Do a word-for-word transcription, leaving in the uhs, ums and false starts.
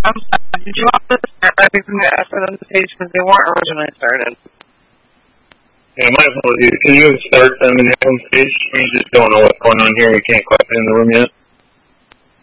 I'm sorry. Did you want to start by fixing the F on the page because they weren't originally started? Yeah, my apologies. Can you start them in the home page? We just don't know what's going on here. We can't quite fit in the room yet.